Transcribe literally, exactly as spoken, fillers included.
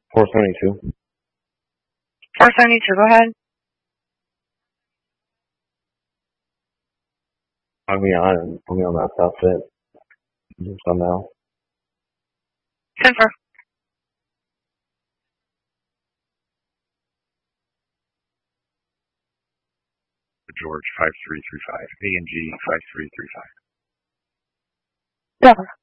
four seventy-two. four seventy-two, go ahead. Put me on and put me on that stuff fit. Somehow. ten four. George five three three five. A N G five three three five. Never.